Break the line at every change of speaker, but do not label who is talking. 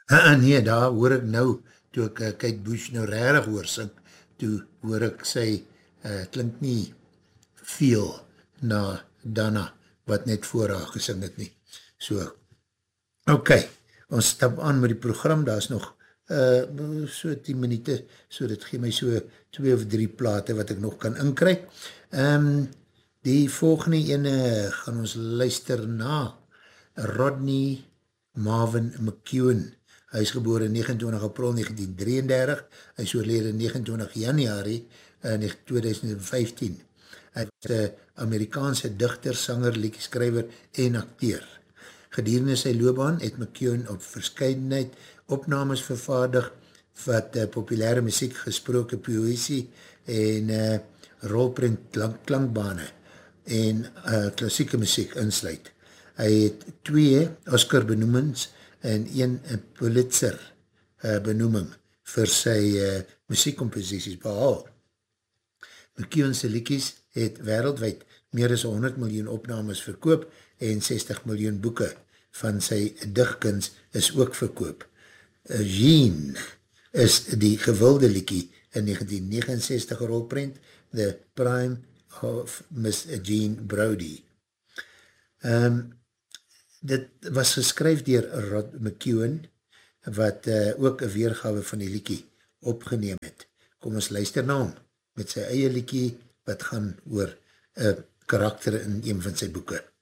Nee, daar hoor ek nou, toe ek Kate Bush nou rarig hoor sing, toe hoor ek sy, klink nie veel na Dana, wat net voor haar gesing het nie. So, ok, ons stap aan met die program, daar is nog so 10 minute, so dit gee my so 2 of 3 plate wat ek nog kan inkry. Die volgende ene gaan ons luister na Rodney Marvin McEwen. Hy is geboren 29 april 1933, hy is oorlede 29 januari 2015. Hy is een Amerikaanse dichter, sanger, liedjeskrywer en acteur. Gedurende sy loopbaan het McEwen op verskeidenheid opnames vervaardig wat populaire muziek, gesproke poësie en rolprint klankbane en klassieke muziek insluit. Hy het 2 Oscar benoemings en 1 Pulitzer benoeming vir sy muziekcomposities behaal. McEwen se liedjies het wereldwijd meer as 100 miljoen opnames verkoop en 60 miljoen boeke van sy digkuns is ook verkoop. Jean is die gewilde liedjie in 1969 rolprent The Prime of Miss Jean Brodie. Dit was geskryf deur Rod McEwen, wat ook een weergawe van die liedjie opgeneem het. Kom ons luister na hom, met sy eie liedjie, wat gaan oor karakter in een van sy boeke.